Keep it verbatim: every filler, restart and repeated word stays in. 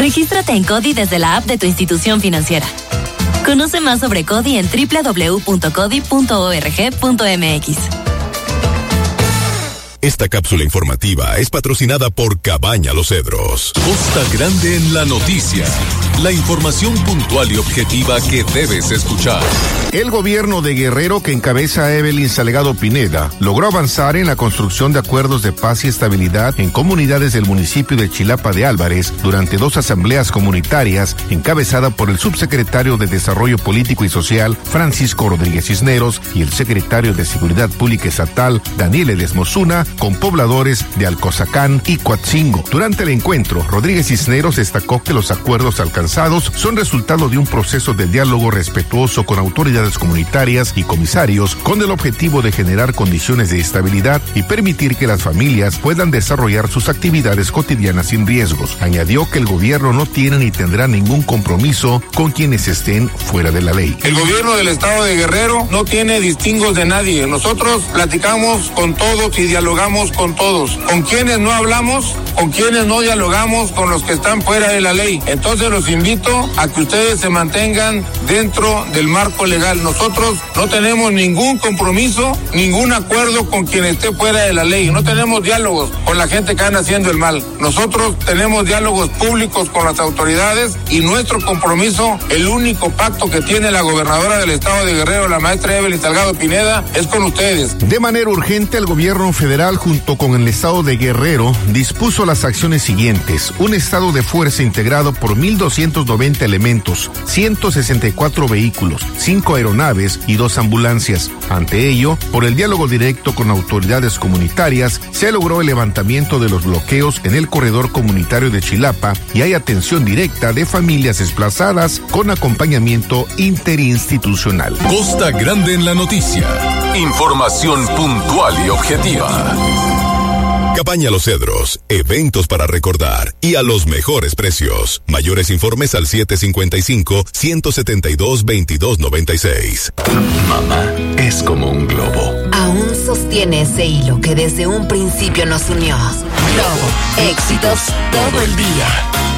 Regístrate en CODI desde la app de tu institución financiera. Conoce más sobre CODI en doble u doble u doble u punto codi punto org punto m x. Esta cápsula informativa es patrocinada por Cabaña Los Cedros. Costa Grande en la noticia. La información puntual y objetiva que debes escuchar. El gobierno de Guerrero, que encabeza Evelyn Salgado Pineda, logró avanzar en la construcción de acuerdos de paz y estabilidad en comunidades del municipio de Chilapa de Álvarez durante dos asambleas comunitarias encabezadas por el subsecretario de Desarrollo Político y Social, Francisco Rodríguez Cisneros, y el secretario de Seguridad Pública Estatal, Daniel Edesmosuna, con pobladores de Alcozacán y Coatzingo. Durante el encuentro, Rodríguez Cisneros destacó que los acuerdos alcanzados son resultado de un proceso de diálogo respetuoso con autoridades comunitarias y comisarios, con el objetivo de generar condiciones de estabilidad y permitir que las familias puedan desarrollar sus actividades cotidianas sin riesgos. Añadió que el gobierno no tiene ni tendrá ningún compromiso con quienes estén fuera de la ley. El gobierno del estado de Guerrero no tiene distingos de nadie. Nosotros platicamos con todos y dialogamos con todos. Con quienes no hablamos, con quienes no dialogamos, con los que están fuera de la ley. Entonces los invito a que ustedes se mantengan dentro del marco legal. Nosotros no tenemos ningún compromiso, ningún acuerdo con quien esté fuera de la ley. No tenemos diálogos con la gente que anda haciendo el mal. Nosotros tenemos diálogos públicos con las autoridades y nuestro compromiso, el único pacto que tiene la gobernadora del estado de Guerrero, la maestra Evelyn Salgado Pineda, es con ustedes. De manera urgente, el gobierno federal, junto con el estado de Guerrero, dispuso las acciones siguientes: un estado de fuerza integrado por mil doscientos noventa elementos, ciento sesenta y cuatro vehículos, cinco aeronaves y dos ambulancias. Ante ello, por el diálogo directo con autoridades comunitarias, se logró el levantamiento de los bloqueos en el corredor comunitario de Chilapa y hay atención directa de familias desplazadas con acompañamiento interinstitucional. Costa Grande en la noticia. Información puntual y objetiva. Cabaña Los Cedros, eventos para recordar y a los mejores precios. Mayores informes al siete cinco cinco, uno siete dos, veintidós noventa y seis. Mamá es como un globo. Aún sostiene ese hilo que desde un principio nos unió. Globo, éxitos todo el día.